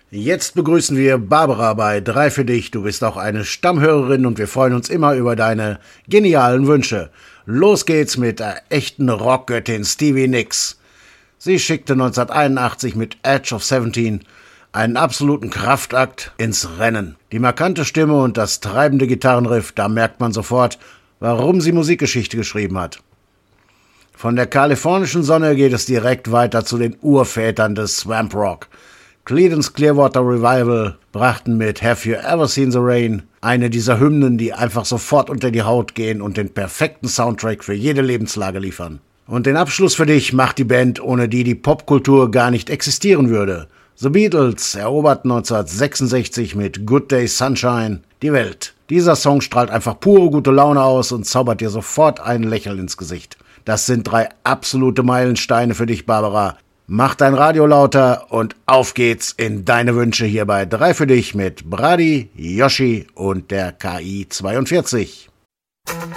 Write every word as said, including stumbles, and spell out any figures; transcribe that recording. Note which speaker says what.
Speaker 1: Jetzt begrüßen wir Barbara bei drei für dich. Du bist auch eine Stammhörerin und wir freuen uns immer über deine genialen Wünsche. Los geht's mit der echten Rockgöttin Stevie Nicks. Sie schickte neunzehnhunderteinundachtzig mit Edge of Seventeen einen absoluten Kraftakt ins Rennen. Die markante Stimme und das treibende Gitarrenriff, da merkt man sofort, warum sie Musikgeschichte geschrieben hat. Von der kalifornischen Sonne geht es direkt weiter zu den Urvätern des Swamp Rock. Creedence Clearwater Revival brachten mit Have You Ever Seen the Rain eine dieser Hymnen, die einfach sofort unter die Haut gehen und den perfekten Soundtrack für jede Lebenslage liefern. Und den Abschluss für dich macht die Band, ohne die die Popkultur gar nicht existieren würde. The Beatles eroberten neunzehnhundertsechsundsechzig mit Good Day Sunshine die Welt. Dieser Song strahlt einfach pure gute Laune aus und zaubert dir sofort ein Lächeln ins Gesicht. Das sind drei absolute Meilensteine für dich, Barbara. Mach dein Radio lauter und auf geht's in deine Wünsche hier bei drei für dich mit Brady, Yoshi und der K I zweiundvierzig.